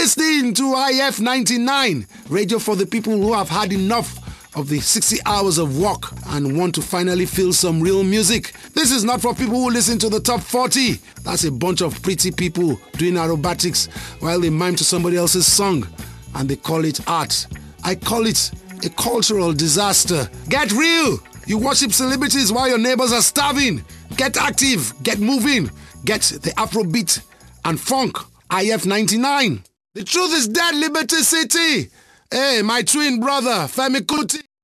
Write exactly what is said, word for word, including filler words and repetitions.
listening to I F ninety-nine, radio for the people who have had enough of the sixty hours of work and want to finally feel some real music. This is not for people who listen to the top forty. That's a bunch of pretty people doing aerobatics while they mime to somebody else's song and they call it art. I call it a cultural disaster. Get real! You worship celebrities while your neighbors are starving. Get active, get moving, get the Afrobeat and funk. I F ninety-nine. The truth is dead, Liberty City. Hey, my twin brother, Femi Kuti.